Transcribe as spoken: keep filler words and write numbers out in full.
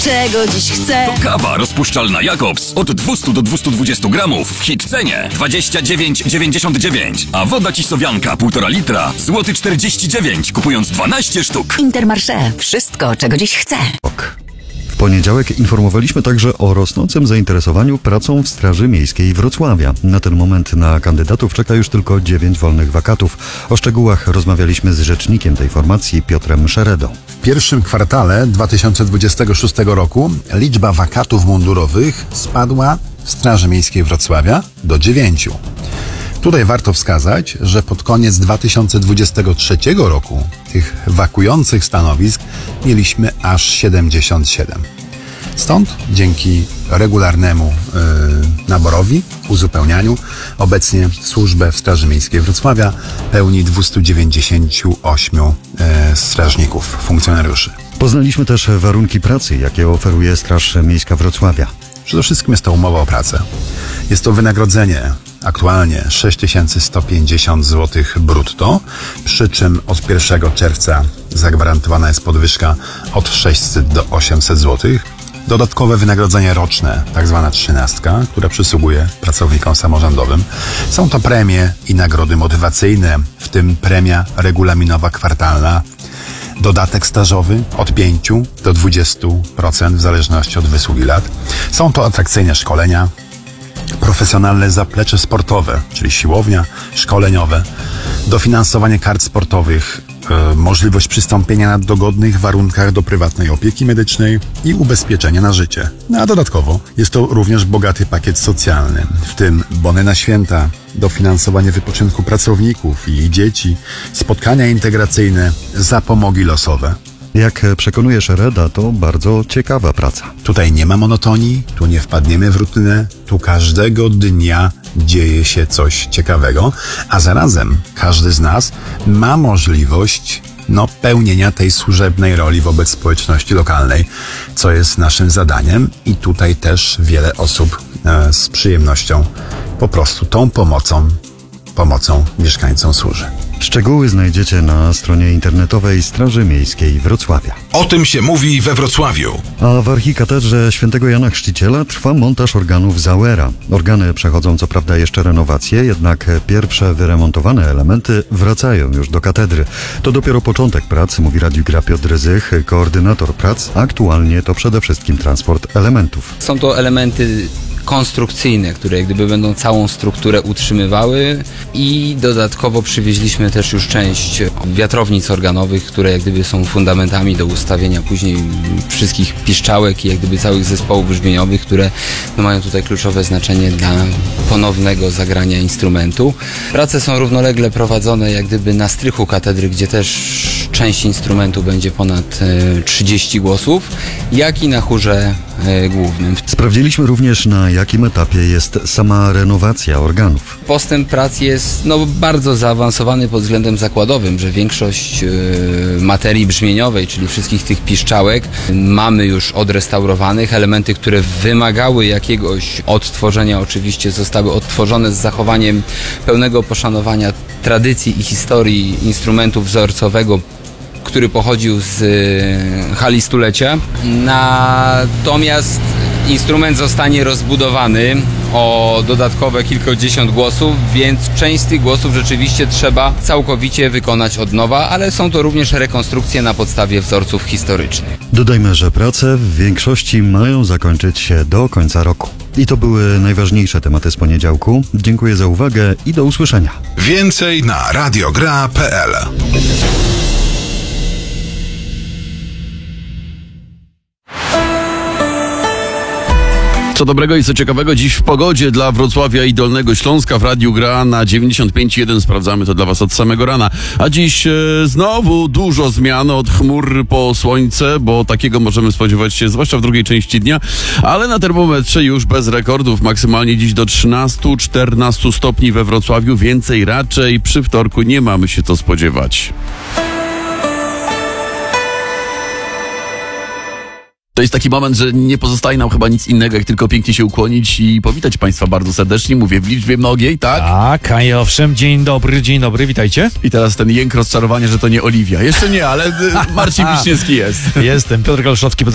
czego dziś chcę. To kawa rozpuszczalna Jakobs od dwieście do dwustu dwudziestu gramów w hit cenie dwadzieścia dziewięć dziewięćdziesiąt dziewięć, a woda Cisowianka półtora litra złoty czterdzieści dziewięć, kupując dwanaście sztuk. Intermarché. Wszystko, czego dziś chcę. W poniedziałek informowaliśmy także o rosnącym zainteresowaniu pracą w Straży Miejskiej Wrocławia. Na ten moment na kandydatów czeka już tylko dziewięć wolnych wakatów. O szczegółach rozmawialiśmy z rzecznikiem tej formacji Piotrem Szeredą. W pierwszym kwartale dwa tysiące dwudziestego szóstego roku liczba wakatów mundurowych spadła w Straży Miejskiej Wrocławia do dziewięciu. Tutaj warto wskazać, że pod koniec dwa tysiące dwudziestego trzeciego roku tych wakujących stanowisk mieliśmy aż siedemdziesiąt siedem. Stąd dzięki regularnemu yy, naborowi, uzupełnianiu, obecnie służbę w Straży Miejskiej Wrocławia pełni dwieście dziewięćdziesiąt osiem yy, strażników, funkcjonariuszy. Poznaliśmy też warunki pracy, jakie oferuje Straż Miejska Wrocławia. Przede wszystkim jest to umowa o pracę. Jest to wynagrodzenie aktualnie sześć tysięcy sto pięćdziesiąt złotych brutto, przy czym od pierwszego czerwca zagwarantowana jest podwyżka od sześćset do osiemset złotych. Dodatkowe wynagrodzenie roczne, tak zwana trzynastka, która przysługuje pracownikom samorządowym. Są to premie i nagrody motywacyjne, w tym premia regulaminowa kwartalna, dodatek stażowy od pięciu do dwudziestu procent w zależności od wysługi lat. Są to atrakcyjne szkolenia, profesjonalne zaplecze sportowe, czyli siłownia, szkoleniowe, dofinansowanie kart sportowych, e, możliwość przystąpienia na dogodnych warunkach do prywatnej opieki medycznej i ubezpieczenia na życie. No, a dodatkowo jest to również bogaty pakiet socjalny, w tym bony na święta, dofinansowanie wypoczynku pracowników i ich dzieci, spotkania integracyjne, zapomogi losowe. Jak przekonuje Szereda, to bardzo ciekawa praca. Tutaj nie ma monotonii, tu nie wpadniemy w rutynę, tu każdego dnia dzieje się coś ciekawego, a zarazem każdy z nas ma możliwość no, pełnienia tej służebnej roli wobec społeczności lokalnej, co jest naszym zadaniem i tutaj też wiele osób e, z przyjemnością po prostu tą pomocą, pomocą mieszkańcom służy. Szczegóły znajdziecie na stronie internetowej Straży Miejskiej Wrocławia. O tym się mówi we Wrocławiu. A w archikatedrze Świętego Jana Chrzciciela trwa montaż organów Zauera. Organy przechodzą co prawda jeszcze renowację, jednak pierwsze wyremontowane elementy wracają już do katedry. To dopiero początek prac, mówi Radiu Gra Piotr Zych, koordynator prac. Aktualnie to przede wszystkim transport elementów. Są to elementy konstrukcyjne, które jak gdyby będą całą strukturę utrzymywały i dodatkowo przywieźliśmy też już część wiatrownic organowych, które jak gdyby są fundamentami do ustawienia później wszystkich piszczałek i jak gdyby całych zespołów brzmieniowych, które no, mają tutaj kluczowe znaczenie dla ponownego zagrania instrumentu. Prace są równolegle prowadzone jak gdyby na strychu katedry, gdzie też część instrumentu będzie ponad trzydzieści głosów, jak i na chórze głównym. Sprawdziliśmy również, na jakim etapie jest sama renowacja organów. Postęp prac jest no, bardzo zaawansowany pod względem zakładowym, że większość yy, materii brzmieniowej, czyli wszystkich tych piszczałek, mamy już odrestaurowanych. Elementy, które wymagały jakiegoś odtworzenia, oczywiście zostały odtworzone z zachowaniem pełnego poszanowania tradycji i historii instrumentu wzorcowego, który pochodził z y, hali stulecia. Natomiast instrument zostanie rozbudowany o dodatkowe kilkadziesiąt głosów, więc część z tych głosów rzeczywiście trzeba całkowicie wykonać od nowa, ale są to również rekonstrukcje na podstawie wzorców historycznych. Dodajmy, że prace w większości mają zakończyć się do końca roku. I to były najważniejsze tematy z poniedziałku. Dziękuję za uwagę i do usłyszenia. Więcej na radiogra kropka p l. Co dobrego i co ciekawego dziś w pogodzie dla Wrocławia i Dolnego Śląska w Radiu Gra na dziewięćdziesiąt pięć jeden. Sprawdzamy to dla was od samego rana. A dziś e, znowu dużo zmian od chmur po słońce, bo takiego możemy spodziewać się zwłaszcza w drugiej części dnia, ale na termometrze już bez rekordów. Maksymalnie dziś do trzynastu czternastu stopni we Wrocławiu. Więcej raczej przy wtorku nie mamy się co spodziewać. To jest taki moment, że nie pozostaje nam chyba nic innego, jak tylko pięknie się ukłonić i powitać Państwa bardzo serdecznie. Mówię w liczbie mnogiej, tak? Tak, a ja owszem, dzień dobry, dzień dobry, witajcie. I teraz ten jęk rozczarowania, że to nie Oliwia. Jeszcze nie, ale Marcin Wiśniewski jest. Jestem, Piotr Galszowski,